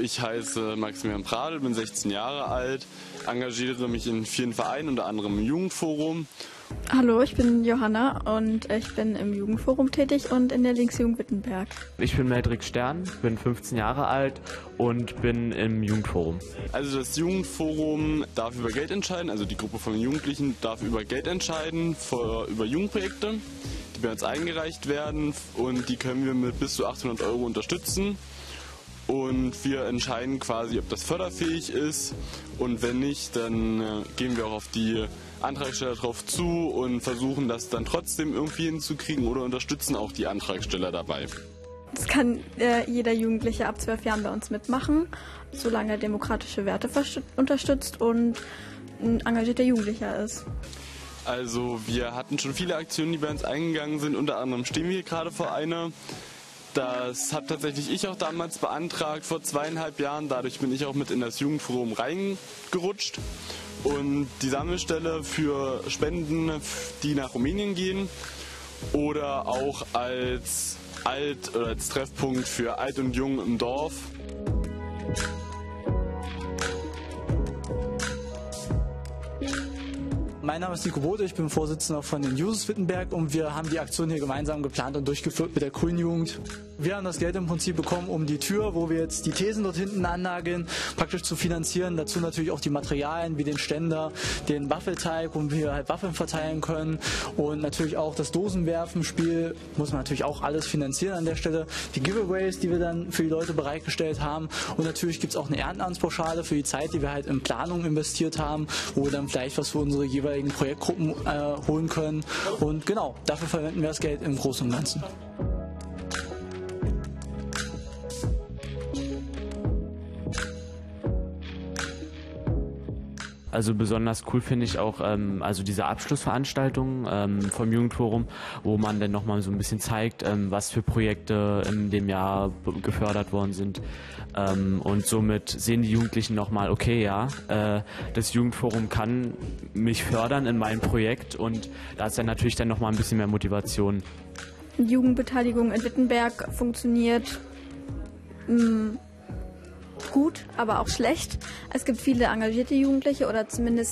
ich heiße Maximilian Pradl, bin 16 Jahre alt, engagiere mich in vielen Vereinen, unter anderem im Jugendforum. Hallo, ich bin Johanna und ich bin im Jugendforum tätig und in der Linksjugend Wittenberg. Ich bin Meldrik Stern, bin 15 Jahre alt und bin im Jugendforum. Also das Jugendforum darf über Geld entscheiden, also die Gruppe von Jugendlichen darf über Geld entscheiden, über Jugendprojekte, die bei uns eingereicht werden, und die können wir mit bis zu 800 € unterstützen. Und wir entscheiden quasi, ob das förderfähig ist, und wenn nicht, dann gehen wir auch auf die Antragsteller drauf zu und versuchen das dann trotzdem irgendwie hinzukriegen oder unterstützen auch die Antragsteller dabei. Das kann jeder Jugendliche ab 12 Jahren bei uns mitmachen, solange er demokratische Werte unterstützt und ein engagierter Jugendlicher ist. Also wir hatten schon viele Aktionen, die bei uns eingegangen sind, unter anderem stehen wir hier gerade vor einer. Das habe tatsächlich ich auch damals beantragt, vor 2,5 Jahren. Dadurch bin ich auch mit in das Jugendforum reingerutscht. Und die Sammelstelle für Spenden, die nach Rumänien gehen, oder auch als Treffpunkt für Alt und Jung im Dorf. Mein Name ist Nico Bode, ich bin Vorsitzender von den Jusos Wittenberg und wir haben die Aktion hier gemeinsam geplant und durchgeführt mit der Grünen Jugend. Wir haben das Geld im Prinzip bekommen, um die Tür, wo wir jetzt die Thesen dort hinten annageln, praktisch zu finanzieren. Dazu natürlich auch die Materialien wie den Ständer, den Waffelteig, wo wir halt Waffeln verteilen können, und natürlich auch das Dosenwerfen-Spiel muss man natürlich auch alles finanzieren an der Stelle. Die Giveaways, die wir dann für die Leute bereitgestellt haben, und natürlich gibt es auch eine Ehrenamtspauschale für die Zeit, die wir halt in Planung investiert haben, wo wir dann vielleicht was für unsere jeweiligen Projektgruppen holen können, und genau, dafür verwenden wir das Geld im Großen und Ganzen. Also besonders cool finde ich auch also diese Abschlussveranstaltung vom Jugendforum, wo man dann nochmal so ein bisschen zeigt, was für Projekte in dem Jahr gefördert worden sind. Und somit sehen die Jugendlichen nochmal, okay, ja, das Jugendforum kann mich fördern in meinem Projekt, und da ist dann natürlich dann nochmal ein bisschen mehr Motivation. Jugendbeteiligung in Wittenberg funktioniert gut, aber auch schlecht. Es gibt viele engagierte Jugendliche, oder zumindest